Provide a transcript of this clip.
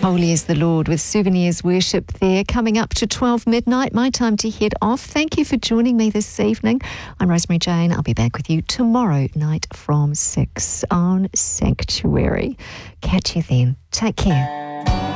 Holy is the Lord with Souvenirs Worship there. Coming up to 12 midnight, my time to head off. Thank you for joining me this evening. I'm Rosemary Jane. I'll be back with you tomorrow night from 6 on Sanctuary. Catch you then. Take care.